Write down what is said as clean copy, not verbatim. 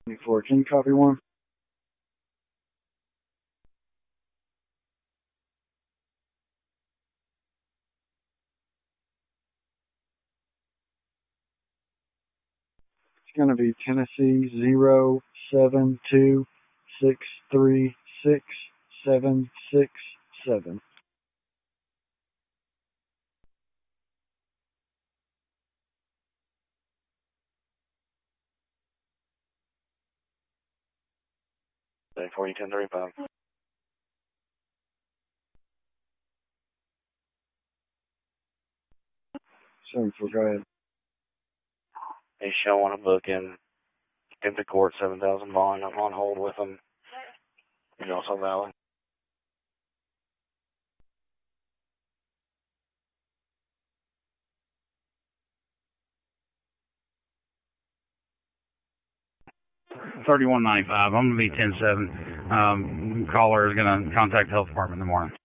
24. Can you copy one? It's going to be Tennessee 072636767. Day 401035. 74, go ahead. He's showing a book in empty court, 7,000 bond. I'm on hold with him. He's also valid. $31.95. I'm gonna be 10-7. Caller is gonna contact the health department in the morning.